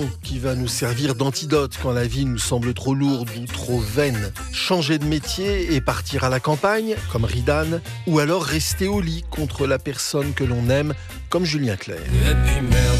qui va nous servir d'antidote quand la vie nous semble trop lourde ou trop vaine. Changer de métier et partir à la campagne, comme Ridane, ou alors rester au lit contre la personne que l'on aime, comme Julien Clerc. Et puis merde,